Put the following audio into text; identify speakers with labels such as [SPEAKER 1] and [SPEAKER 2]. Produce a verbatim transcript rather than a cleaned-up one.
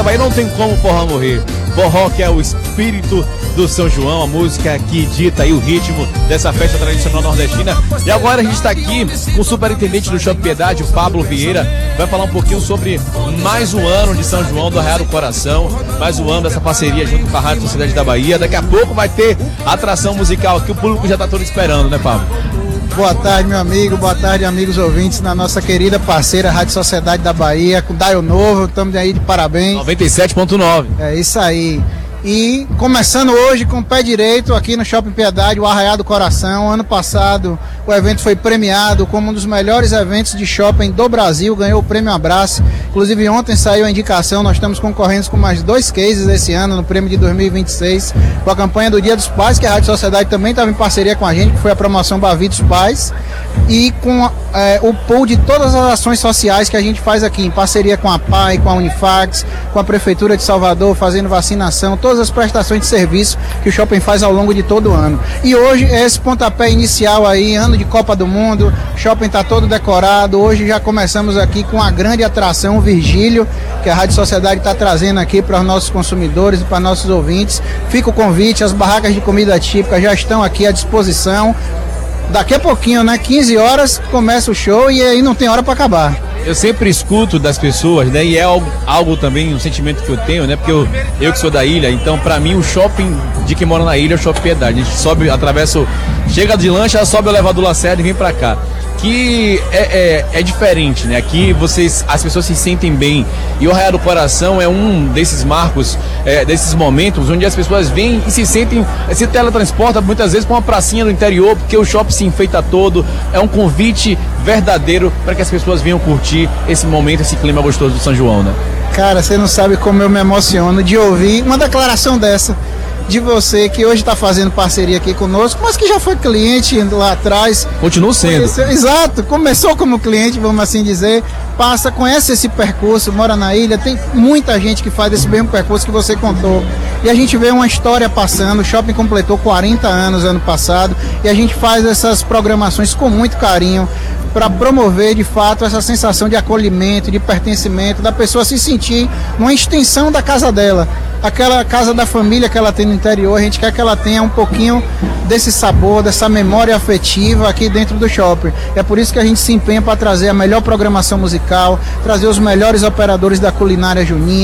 [SPEAKER 1] Bahia não tem como o forró morrer. Forró que é o espírito do São João, a música que dita aí o ritmo dessa festa tradicional nordestina. E agora a gente está aqui com o superintendente do Shopping Piedade, o Pablo Vieira, vai falar um pouquinho sobre mais um ano de São João do Arraial do Coração, mais um ano dessa parceria junto com a Rádio Sociedade da Bahia. Daqui a pouco vai ter atração musical aqui, o público já está todo esperando, né, Pablo?
[SPEAKER 2] Boa tarde, meu amigo, boa tarde, amigos ouvintes, na nossa querida parceira Rádio Sociedade da Bahia, com o Daio Novo, estamos aí de parabéns.
[SPEAKER 1] noventa e sete ponto nove.
[SPEAKER 2] É isso aí. E começando hoje com o pé direito aqui no Shopping Piedade, o Arraial do Coração. Ano passado o evento foi premiado como um dos melhores eventos de shopping do Brasil, ganhou o prêmio Abraço. Inclusive ontem saiu a indicação, nós estamos concorrendo com mais dois cases esse ano no prêmio de dois mil e vinte e seis, com a campanha do Dia dos Pais, que a Rádio Sociedade também estava em parceria com a gente, que foi a promoção Bavi dos Pais, e com é, o pool de todas as ações sociais que a gente faz aqui, em parceria com a P A I, com a Unifax, com a Prefeitura de Salvador, fazendo vacinação, todas as prestações de serviço que o shopping faz ao longo de todo o ano. E hoje é esse pontapé inicial aí, ano de Copa do Mundo, o shopping está todo decorado. Hoje já começamos aqui com a grande atração, o Virgílio, que a Rádio Sociedade está trazendo aqui para os nossos consumidores e para nossos ouvintes. Fica o convite, as barracas de comida típica já estão aqui à disposição. Daqui a pouquinho, né, quinze horas, começa o show e aí não tem hora para acabar.
[SPEAKER 1] Eu sempre escuto das pessoas, né, e é algo, algo também, um sentimento que eu tenho, né, porque eu, eu que sou da ilha, então pra mim o shopping de quem mora na ilha é o Shopping Piedade. A gente sobe, atravessa, o, chega de lancha, sobe o elevador Lacerda e vem pra cá. Que é, é, é diferente, né? Aqui vocês, as pessoas se sentem bem. E o Arraial do Coração é um desses marcos, é, desses momentos onde as pessoas vêm e se sentem, se teletransporta muitas vezes para uma pracinha do interior, porque o shopping se enfeita todo. É um convite verdadeiro para que as pessoas venham curtir esse momento, esse clima gostoso do São João, né?
[SPEAKER 2] Cara, você não sabe como eu me emociono de ouvir uma declaração dessa de você, que hoje está fazendo parceria aqui conosco, mas que já foi cliente lá atrás.
[SPEAKER 1] Continua sendo.
[SPEAKER 2] Conheceu, exato, começou como cliente, vamos assim dizer, passa, conhece esse percurso, mora na ilha, tem muita gente que faz esse mesmo percurso que você contou. E a gente vê uma história passando, o shopping completou quarenta anos ano passado, e a gente faz essas programações com muito carinho, para promover de fato essa sensação de acolhimento, de pertencimento, da pessoa se sentir uma extensão da casa dela. Aquela casa da família que ela tem no interior, a gente quer que ela tenha um pouquinho desse sabor, dessa memória afetiva aqui dentro do shopping. É por isso que a gente se empenha para trazer a melhor programação musical, trazer os melhores operadores da culinária junina.